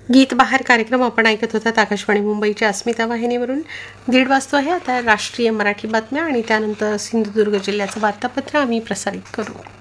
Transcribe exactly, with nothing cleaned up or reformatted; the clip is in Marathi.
गीत बहार कार्यक्रम आपण ऐकत होतात आकाशवाणी मुंबईच्या अस्मिता वाहिनीवरून. दीड वाजतो आहे आता. राष्ट्रीय मराठी बातम्या आणि त्यानंतर सिंधुदुर्ग जिल्ह्याचं वार्तापत्र आम्ही प्रसारित करू.